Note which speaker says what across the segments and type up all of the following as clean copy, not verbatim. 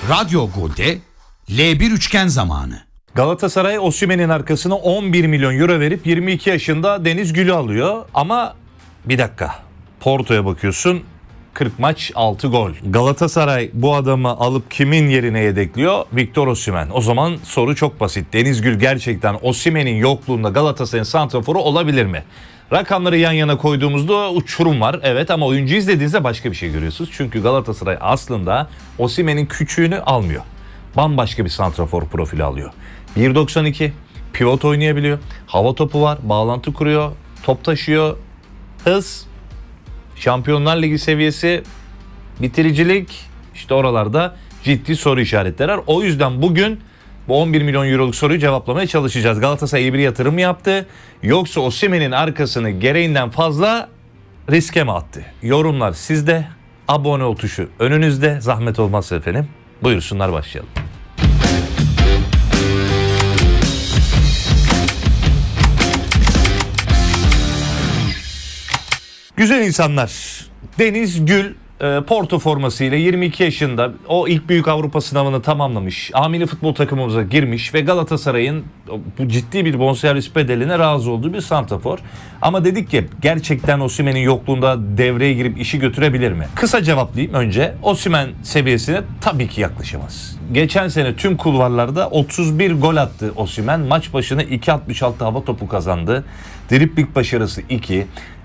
Speaker 1: Radyo Gol'de L1 üçgen zamanı.
Speaker 2: Galatasaray Osimhen'in arkasına 11 milyon euro verip 22 yaşında Deniz Gül'ü alıyor. Ama bir dakika, Porto'ya bakıyorsun, 40 maç 6 gol. Galatasaray bu adamı alıp kimin yerine yedekliyor? Victor Osimhen. O zaman soru çok basit. Deniz Gül gerçekten Osimhen'in yokluğunda Galatasaray'ın santraforu olabilir mi? Rakamları yan yana koyduğumuzda uçurum var. Evet, ama oyuncu izlediğinizde başka bir şey görüyorsunuz. Çünkü Galatasaray aslında Osimhen'in küçüğünü almıyor. Bambaşka bir santrafor profili alıyor. 1.92, pivot oynayabiliyor. Hava topu var, bağlantı kuruyor, top taşıyor, hız, Şampiyonlar Ligi seviyesi, bitiricilik, işte oralarda ciddi soru işaretleri var. O yüzden bugün bu 11 milyon euroluk soruyu cevaplamaya çalışacağız. Galatasaray iyi bir yatırım mı yaptı? Yoksa Osimhen'in arkasını gereğinden fazla riske mi attı? Yorumlar sizde. Abone ol tuşu önünüzde. Zahmet olmazsa efendim. Buyursunlar, başlayalım. Güzel insanlar. Deniz Gül Porto formasıyla 22 yaşında o ilk büyük Avrupa sınavını tamamlamış. A-milli futbol takımımıza girmiş ve Galatasaray'ın bu ciddi bir bonservis bedeline razı olduğu bir santrafor. Ama dedik ki gerçekten Osimhen'in yokluğunda devreye girip işi götürebilir mi? Kısa cevaplayayım önce. Osimhen seviyesine tabii ki yaklaşamaz. Geçen sene tüm kulvarlarda 31 gol attı Osimhen. Maç başına 2.66 hava topu kazandı. Dribling başarısı 2.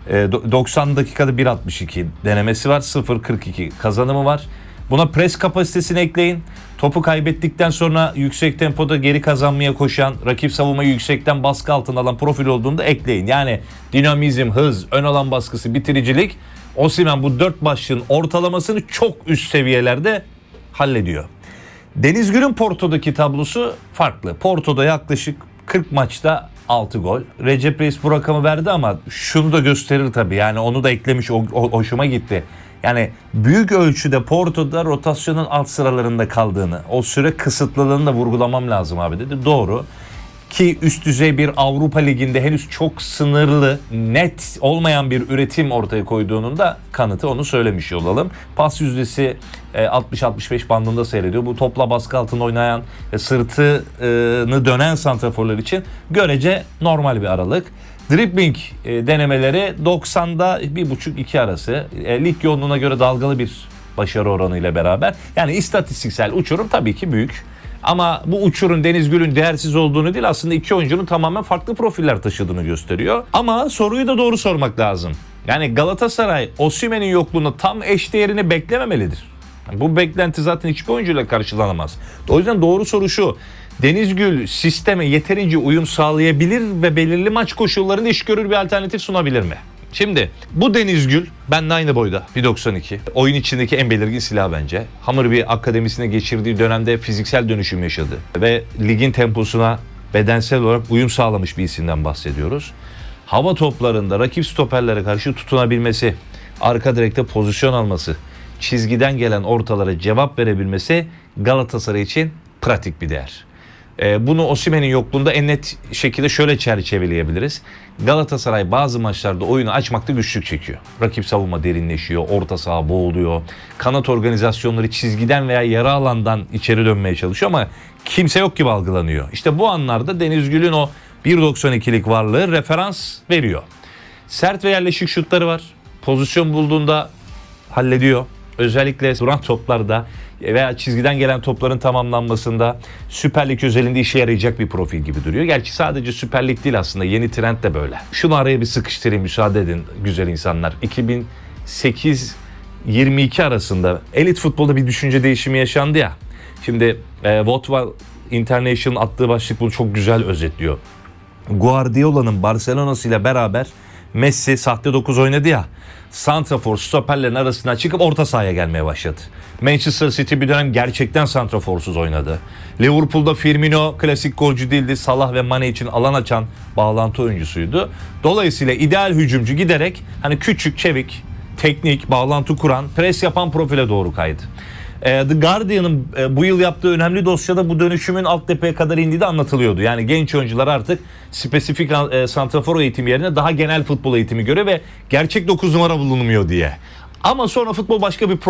Speaker 2: 90 dakikada 1.62 denemesi var, 0.42 kazanımı var. Buna pres kapasitesini ekleyin. Topu kaybettikten sonra yüksek tempoda geri kazanmaya koşan, rakip savunmayı yüksekten baskı altına alan profil olduğunda ekleyin. Yani dinamizm, hız, ön alan baskısı, bitiricilik. Osimhen bu 4 başlığın ortalamasını çok üst seviyelerde hallediyor. Deniz Gül'ün Porto'daki tablosu farklı. Porto'da yaklaşık 40 maçta 6 gol. Recep Reis bu rakamı verdi ama şunu da gösterir tabii. Yani onu da eklemiş, hoşuma gitti. Yani büyük ölçüde Porto'da rotasyonun alt sıralarında kaldığını, o süre kısıtlılığını da vurgulamam lazım abi dedi. Doğru. Ki üst düzey bir Avrupa Ligi'nde henüz çok sınırlı, net olmayan bir üretim ortaya koyduğunun da kanıtı, onu söylemiş olalım. Pas yüzdesi 60-65 bandında seyrediyor. Bu topla baskı altında oynayan ve sırtını dönen santraforlar için görece normal bir aralık. Dribbling denemeleri 90'da 1.5-2 arası. Lig yoğunluğuna göre dalgalı bir başarı oranıyla beraber. Yani istatistiksel uçurum tabii ki büyük. Ama bu uçurum Deniz Gül'ün değersiz olduğunu değil, aslında iki oyuncunun tamamen farklı profiller taşıdığını gösteriyor. Ama soruyu da doğru sormak lazım. Yani Galatasaray Osimhen'in yokluğunda tam eşdeğerini beklememelidir. Yani bu beklenti zaten hiçbir oyuncuyla karşılanamaz. O yüzden doğru soru şu: Deniz Gül sisteme yeterince uyum sağlayabilir ve belirli maç koşullarında iş görür bir alternatif sunabilir mi? Şimdi bu Deniz Gül benimle aynı boyda, 1.92. Oyun içindeki en belirgin silah bence. Hammarby akademisine geçirdiği dönemde fiziksel dönüşüm yaşadı. Ve ligin temposuna bedensel olarak uyum sağlamış bir isimden bahsediyoruz. Hava toplarında rakip stoperlere karşı tutunabilmesi, arka direkte pozisyon alması, çizgiden gelen ortalara cevap verebilmesi Galatasaray için pratik bir değer. Bunu Osimhen'in yokluğunda en net şekilde şöyle çerçeveleyebiliriz. Galatasaray bazı maçlarda oyunu açmakta güçlük çekiyor. Rakip savunma derinleşiyor, orta saha boğuluyor. Kanat organizasyonları çizgiden veya yarı alandan içeri dönmeye çalışıyor ama kimse yok gibi algılanıyor. İşte bu anlarda Deniz Gül'ün o 1.92'lik varlığı referans veriyor. Sert ve yerleşik şutları var. Pozisyon bulduğunda hallediyor. Özellikle duran toplarda veya çizgiden gelen topların tamamlanmasında Süper Lig özelinde işe yarayacak bir profil gibi duruyor. Gerçi sadece Süper Lig değil, aslında yeni trend de böyle. Şunu araya bir sıkıştırayım, müsaade edin güzel insanlar. 2008-22 arasında elit futbolda bir düşünce değişimi yaşandı ya. Şimdi Football International attığı başlık bunu çok güzel özetliyor. Guardiola'nın Barcelona'sıyla beraber Messi sahte 9 oynadı ya. Santrafor stoperlerin arasına çıkıp orta sahaya gelmeye başladı. Manchester City bir dönem gerçekten santraforsuz oynadı. Liverpool'da Firmino klasik golcü değildi. Salah ve Mane için alan açan bağlantı oyuncusuydu. Dolayısıyla ideal hücumcu giderek hani küçük, çevik, teknik, bağlantı kuran, pres yapan profile doğru kaydı. The Guardian'ın bu yıl yaptığı önemli dosyada bu dönüşümün alt tepeye kadar indiği de anlatılıyordu. Yani genç oyuncular artık spesifik santrafor eğitimi yerine daha genel futbol eğitimi görüyor ve gerçek 9 numara bulunmuyor diye. Ama sonra futbol başka bir